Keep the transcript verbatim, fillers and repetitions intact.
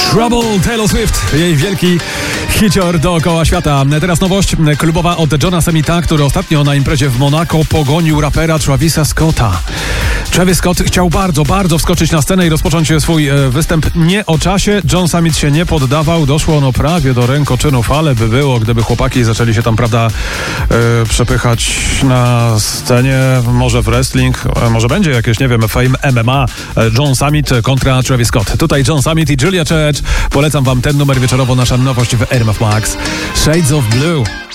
Trouble, Taylor Swift, jej wielki hicior dookoła świata. Teraz nowość klubowa od Johna Summita, który ostatnio na imprezie w Monako pogonił rapera Travisa Scotta. Travis Scott chciał bardzo, bardzo wskoczyć na scenę i rozpocząć swój e, występ nie o czasie. John Summit się nie poddawał. Doszło no prawie do rękoczynów, ale by było, gdyby chłopaki zaczęli się tam, prawda, e, przepychać na scenie. Może w wrestling, e, może będzie jakieś, nie wiem, Fame M M A. E, John Summit kontra Travis Scott. Tutaj John Summit i Julia Church. Polecam wam ten numer wieczorowo, nasza nowość w R M F Max. Shades of Blue.